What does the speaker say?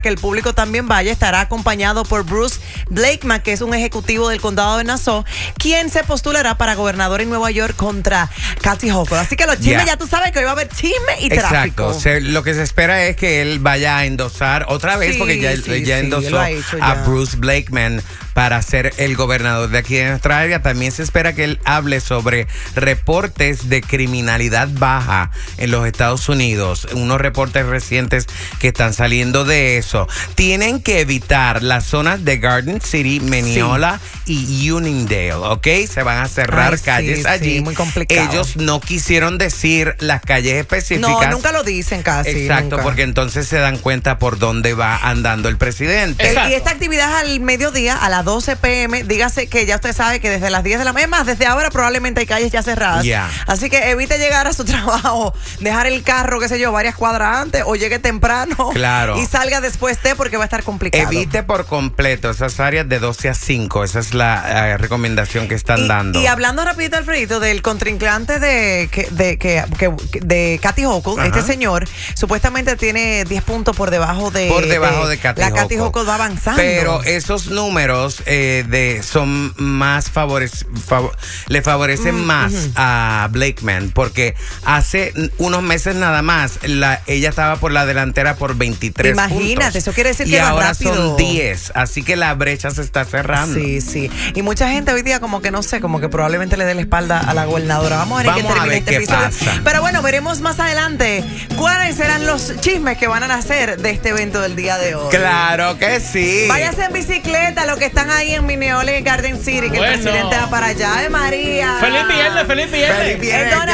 que el público también vaya. Estará acompañado por Bruce Blakeman, que es un ejecutivo del condado de Nassau, quien se postulará para gobernador en Nueva York contra Kathy Hochul. Así que los chismes, ya tú sabes que hoy va a haber chisme y tráfico. Exacto. Lo que se espera es que él vaya a endosar otra vez, porque ya endosó a Bruce Blakeman para ser el gobernador de aquí de nuestra área. También se espera que él hable sobre reportes de criminalidad baja en los Estados Unidos. Unos reportes recientes que están saliendo de eso. Tienen que evitar las zonas de Garden City, Mineola y Uniondale, ¿ok? Se van a cerrar calles allí. Muy complicado. Ellos no quisieron decir las calles específicas. No, nunca lo dicen casi. Exacto, nunca. Porque entonces se dan cuenta por dónde va andando el presidente. Y esta actividad al mediodía, a las 12 p.m., dígase que ya usted sabe que desde las 10 de la mañana, más desde ahora probablemente hay calles ya cerradas. Así que evite llegar a su trabajo, dejar el carro, qué sé yo, varias cuadras antes, o llegue temprano. Claro. Y salga después porque va a estar complicado. Evite por completo esas áreas de 12 a 5. Esa es la recomendación que están dando. Y hablando rapidito, Alfredito, del contrincante de Kathy Hochul, este señor supuestamente tiene 10 puntos por debajo de Kathy Hochul. Kathy Hochul va avanzando. Pero esos números son más le favorecen más a Blakeman, porque hace unos meses nada más ella estaba por la delantera por 23 Imagínate, puntos. Eso quiere decir que y ahora rápido. Son 10, así que la brecha se está cerrando. Sí. Y mucha gente hoy día como que no sé, como que probablemente le dé la espalda a la gobernadora. Vamos a ver en qué termina este episodio. Pasa. Pero bueno, veremos más adelante cuáles serán los chismes que van a nacer de este evento del día de hoy. Claro que sí. Váyase en bicicleta, los que están ahí en Mineola y Garden City, que el presidente va para allá. ¡Ay, María! ¡Feliz viernes! ¡Feliz viernes! ¡Feliz viernes!